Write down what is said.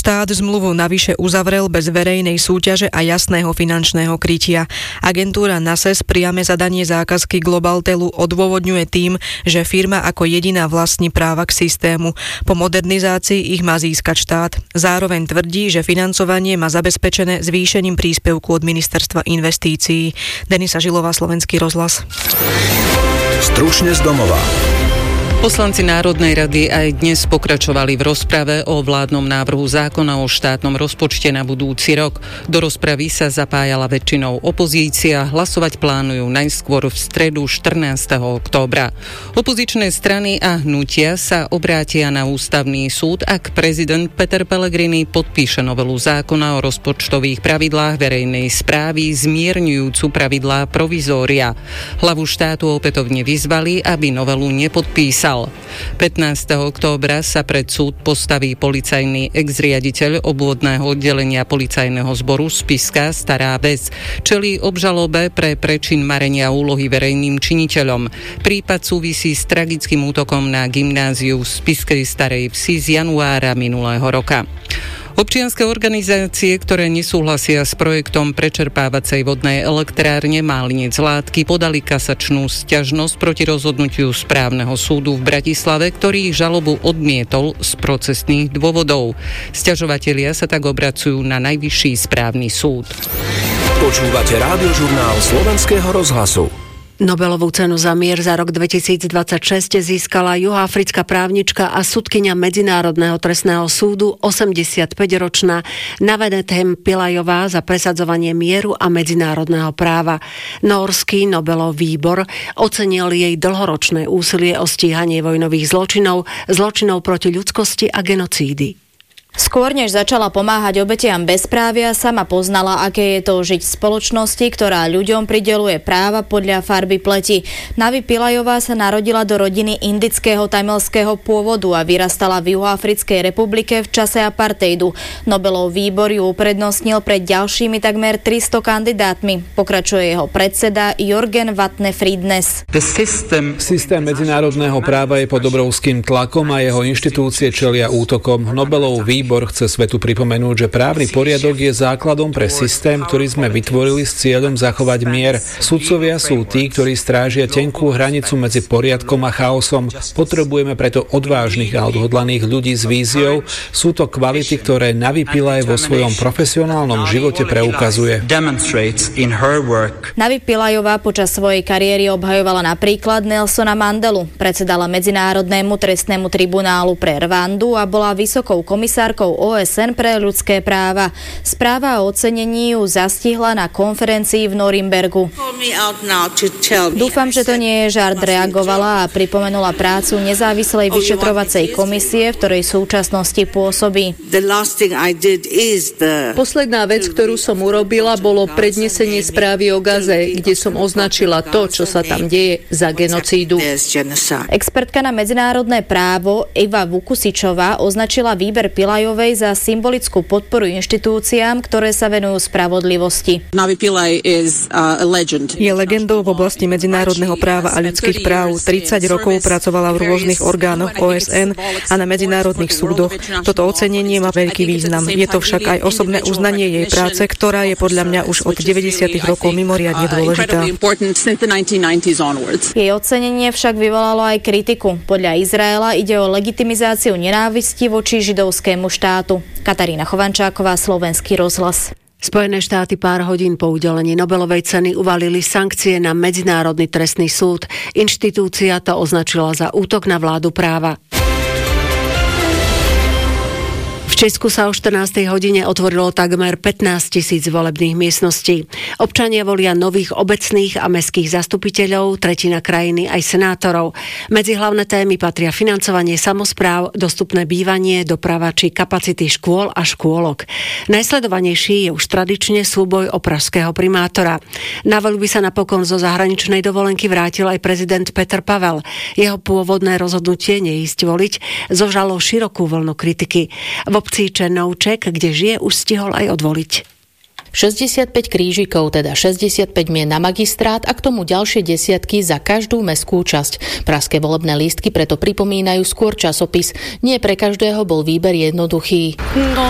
Štát zmluvu navyše uzavrel bez verejnej súťaže a jasného finančného krytia. Agentúra NASES priame zadanie zákazky Globaltelu odôvodňuje tým, že firma ako jediná vlastní práva k systému. Po modernizácii ich má získať štát. Zároveň tvrdí, že financovanie má zabezpečené zvýšením príspevku od Ministerstva investícií. Denisa Žilová, Slovenský rozhlas. Stručne z domova. Poslanci Národnej rady aj dnes pokračovali v rozprave o vládnom návrhu zákona o štátnom rozpočte na budúci rok. Do rozpravy sa zapájala väčšinou opozícia. Hlasovať plánujú najskôr v stredu 14. októbra. Opozičné strany a hnutia sa obrátia na ústavný súd, ak prezident Peter Pellegrini podpíše novelu zákona o rozpočtových pravidlách verejnej správy zmierňujúcu pravidlá provizória. Hlavu štátu opätovne vyzvali, aby novelu nepodpísal. 15. októbra sa pred súd postaví policajný ex-riaditeľ obvodného oddelenia policajného zboru Spišská Stará Ves. Čelí obžalobe pre prečin marenia úlohy verejným činiteľom. Prípad súvisí s tragickým útokom na gymnáziu v Spišskej Starej Vsi z januára minulého roka. Občianske organizácie, ktoré nesúhlasia s projektom prečerpávacej vodnej elektrárne Málinec Látky, podali kasačnú sťažnosť proti rozhodnutiu správneho súdu v Bratislave, ktorý žalobu odmietol z procesných dôvodov. Sťažovatelia sa tak obracujú na Najvyšší správny súd. Počúvate rádiožurnál Slovenského rozhlasu. Nobelovú cenu za mier za rok 2026 získala juhoafrická právnička a sudkyňa Medzinárodného trestného súdu 85-ročná Navenetem Pillajová za presadzovanie mieru a medzinárodného práva. Nórsky Nobelov výbor ocenil jej dlhoročné úsilie o stíhanie vojnových zločinov proti ľudskosti a genocídy. Skôr než začala pomáhať obetiam bezprávia, sama poznala, aké je to žiť v spoločnosti, ktorá ľuďom prideľuje práva podľa farby pleti. Navi Pillajová sa narodila do rodiny indického tamilského pôvodu a vyrastala v Juhoafrickej republike v čase apartheidu. Nobelov výbor ju uprednostnil pred ďalšími takmer 300 kandidátmi. Pokračuje jeho predseda Jorgen Vatne Friednes. Systém medzinárodného práva je pod obrovským tlakom a jeho inštitúcie čelia útokom. Nobelov výbor chce svetu pripomenúť, že právny poriadok je základom pre systém, ktorý sme vytvorili s cieľom zachovať mier. Sudcovia sú tí, ktorí strážia tenkú hranicu medzi poriadkom a chaosom. Potrebujeme preto odvážnych a odhodlaných ľudí s víziou. Sú to kvality, ktoré Navi Pillaj vo svojom profesionálnom živote preukazuje. Navi Pillajová počas svojej kariéry obhajovala napríklad Nelsona Mandelu, predsedala Medzinárodnému trestnému tribunálu pre Rwandu a bola vysokou komisárkou OSN pre ľudské práva. Správa o ocenení ju zastihla na konferencii v Norimbergu. Dúfam, že to nie je žart, reagovala a pripomenula prácu nezávislej vyšetrovacej komisie, v ktorej súčasnosti pôsobí. Posledná vec, ktorú som urobila, bolo prednesenie správy o Gaze, kde som označila to, čo sa tam deje, za genocídu. Expertka na medzinárodné právo Eva Vukusičová označila výber Pillajovej za symbolickú podporu inštitúciám, ktoré sa venujú spravodlivosti. Je legendou v oblasti medzinárodného práva a ľudských práv. 30 rokov pracovala v rôznych orgánoch OSN a na medzinárodných súdoch. Toto ocenenie má veľký význam. Je to však aj osobné uznanie jej práce, ktorá je podľa mňa už od 90. rokov mimoriadne dôležitá. Jej ocenenie však vyvolalo aj kritiku. Podľa Izraela ide o legitimizáciu nenávisti voči židovskému štátu. Katarína Chovančáková, Slovenský rozhlas. Spojené štáty pár hodín po udelení Nobelovej ceny uvalili sankcie na Medzinárodný trestný súd. Inštitúcia to označila za útok na vládu práva. V Česku sa o 14. hodine otvorilo takmer 15 000 volebných miestností. Občania volia nových obecných a mestských zastupiteľov, tretina krajiny aj senátorov. Medzi hlavné témy patria financovanie samospráv, dostupné bývanie, doprava či kapacity škôl a škôlok. Najsledovanejší je už tradične súboj o pražského primátora. Na voľby sa napokon zo zahraničnej dovolenky vrátil aj prezident Petr Pavel. Jeho pôvodné rozhodnutie neísť voliť zožalo širokú vlnu kritiky. V obci Černovček, kde žije, už stihol aj odvoliť. 65 krížikov, teda 65 mien na magistrát a k tomu ďalšie desiatky za každú mestskú časť. Pražské volebné lístky preto pripomínajú skôr časopis. Nie pre každého bol výber jednoduchý.